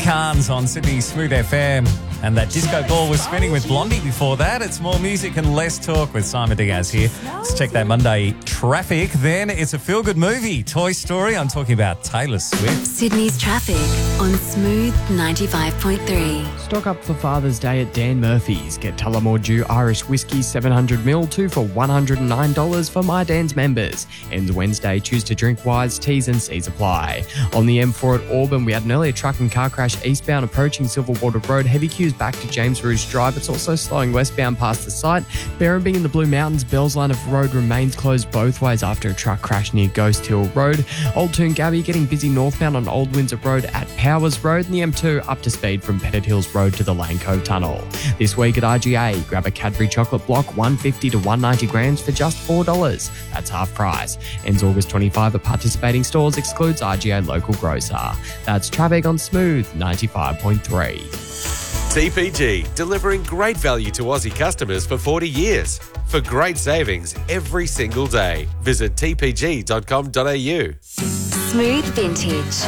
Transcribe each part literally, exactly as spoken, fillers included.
Carnes on Sydney Smooth F M. And that disco ball was spinning with Blondie before that. It's more music and less talk with Simon Diaz here. Let's check that Monday traffic. Then it's a feel-good movie, Toy Story. I'm talking about Taylor Swift. Sydney's traffic on Smooth ninety-five point three. Stock up for Father's Day at Dan Murphy's. Get Tullamore Dew Irish Whiskey seven hundred milliliters, two for one hundred nine dollars for My Dan's members. Ends Wednesday. Choose to drink wise. T's and C's apply. On the M four at Auburn, we had an earlier truck and car crash eastbound approaching Silverwater Road. Heavy queues back to James Rouge Drive. It's also slowing westbound past the site. Barrambie in the Blue Mountains, Bell's line of road remains closed both ways after a truck crash near Ghost Hill Road. Old Toongabbie getting busy northbound on Old Windsor Road at Powers Road, and the M two up to speed from Pettit Hills Road to the Lane Cove Tunnel. This week at R G A, grab a Cadbury chocolate block, one fifty to one ninety grams for just four dollars. That's half price. Ends August twenty-fifth at participating stores, excludes R G A local grocer. That's traffic on Smooth ninety-five point three. T P G, delivering great value to Aussie customers for forty years. For great savings every single day. Visit t p g dot com dot a u. Smooth Vintage.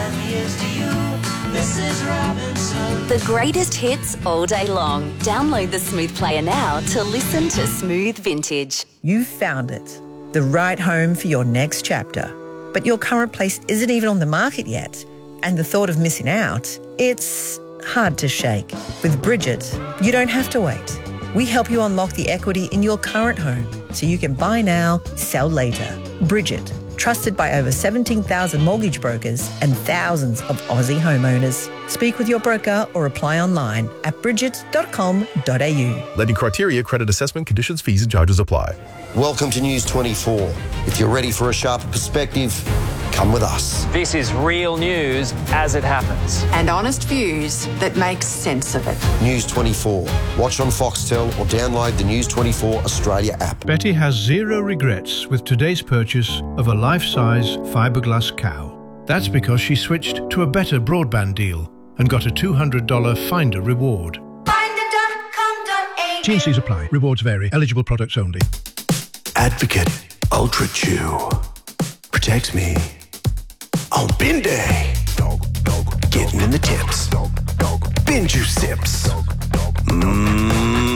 The greatest hits all day long. Download the Smooth player now to listen to Smooth Vintage. You found it. The right home for your next chapter. But your current place isn't even on the market yet. And the thought of missing out, it's hard to shake. With Bridget, you don't have to wait. We help you unlock the equity in your current home so you can buy now, sell later. Bridget, trusted by over seventeen thousand mortgage brokers and thousands of Aussie homeowners. Speak with your broker or apply online at bridget dot com dot a u. Lending criteria, credit assessment, conditions, fees and charges apply. Welcome to News twenty-four. If you're ready for a sharper perspective, come with us. This is real news as it happens. And honest views that make sense of it. News twenty-four. Watch on Foxtel or download the News twenty-four Australia app. Betty has zero regrets with today's purchase of a life-size fiberglass cow. That's because she switched to a better broadband deal and got a two hundred dollars Finder reward. finder dot com dot a u. T and C's apply. Rewards vary. Eligible products only. Advocate Ultra Chew protects me on bin day. Getting in the tips. Bin juice sips. Mmm.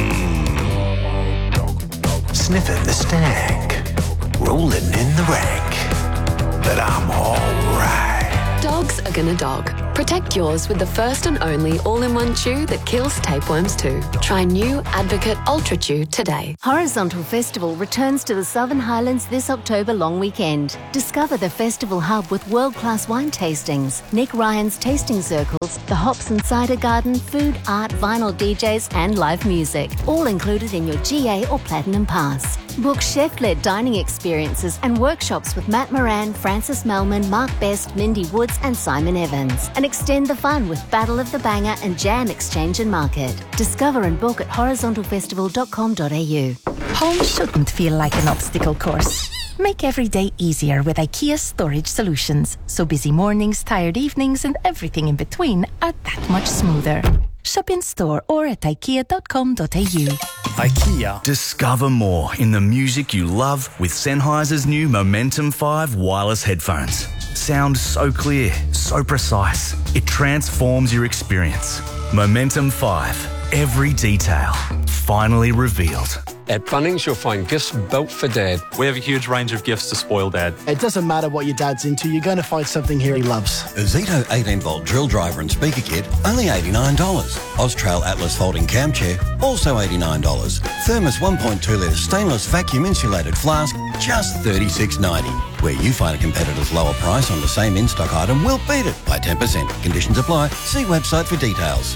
Sniffing the stank. Rolling in the rank. But I'm alright. Dogs are gonna dog. Protect yours with the first and only all-in-one chew that kills tapeworms too. Try new Advocate Ultra Chew today. Horizontal Festival returns to the Southern Highlands this October long weekend. Discover the festival hub with world-class wine tastings, Nick Ryan's tasting circles, the Hops and Cider Garden, food, art, vinyl D Js and live music, all included in your G A or Platinum Pass. Book chef-led dining experiences and workshops with Matt Moran, Francis Melman, Mark Best, Mindy Woods and Simon Evans. And extend the fun with Battle of the Banger and Jam Exchange and Market. Discover and book at horizontal festival dot com dot a u. Home shouldn't feel like an obstacle course. Make every day easier with IKEA Storage Solutions. So busy mornings, tired evenings and everything in between are that much smoother. Shop in store or at ikea dot com dot a u. IKEA. Discover more in the music you love with Sennheiser's new Momentum five wireless headphones. Sound so clear, so precise. It transforms your experience. Momentum five. Every detail finally revealed. At Bunnings, you'll find gifts built for Dad. We have a huge range of gifts to spoil Dad. It doesn't matter what your dad's into, you're going to find something here he loves. A Zito eighteen volt drill driver and speaker kit, only eighty-nine dollars. Austrail Atlas folding cam chair, also eighty-nine dollars. Thermos one point two litre stainless vacuum insulated flask, just thirty-six ninety. Where you find a competitor's lower price on the same in-stock item, we'll beat it by ten percent. Conditions apply. See website for details.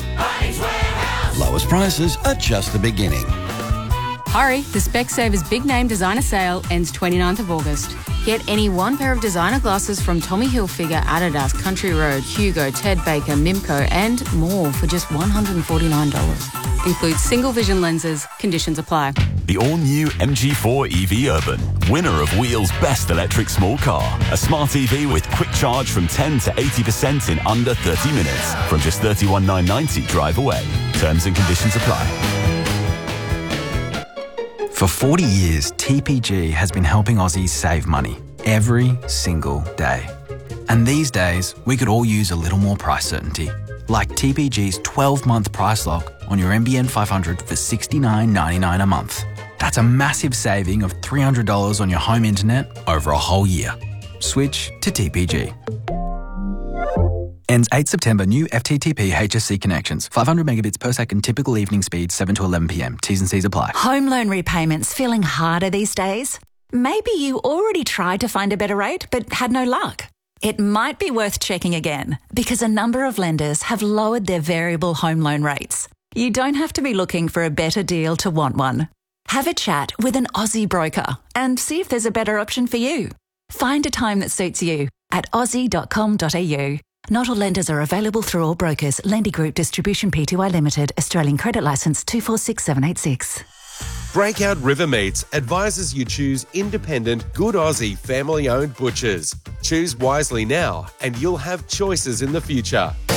Lowest prices are just the beginning. Hurry, the Specsavers Big Name Designer Sale ends twenty-ninth of August. Get any one pair of designer glasses from Tommy Hilfiger, Adidas, Country Road, Hugo, Ted Baker, Mimco and more for just one hundred forty-nine dollars. Includes single vision lenses. Conditions apply. The all-new M G four E V Urban, winner of Wheel's Best Electric Small Car. A smart E V with quick charge from ten to eighty percent in under thirty minutes. From just thirty-one thousand nine hundred ninety drive away. Terms and conditions apply. For forty years, T P G has been helping Aussies save money every single day. And these days, we could all use a little more price certainty. like T P G's twelve-month price lock on your N B N five hundred for sixty-nine ninety-nine a month. That's a massive saving of three hundred dollars on your home internet over a whole year. Switch to T P G. Ends eighth September. New F T T P H S C connections. five hundred megabits per second. Typical evening speed seven to eleven p m. T's and C's apply. Home loan repayments feeling harder these days? Maybe you already tried to find a better rate but had no luck. It might be worth checking again because a number of lenders have lowered their variable home loan rates. You don't have to be looking for a better deal to want one. Have a chat with an Aussie broker and see if there's a better option for you. Find a time that suits you at aussie dot com dot a u. Not all lenders are available through all brokers. Lendy Group Distribution Pty Limited. Australian Credit Licence two four six seven eight six. Breakout River Meats advises you choose independent, good Aussie, family-owned butchers. Choose wisely now and you'll have choices in the future.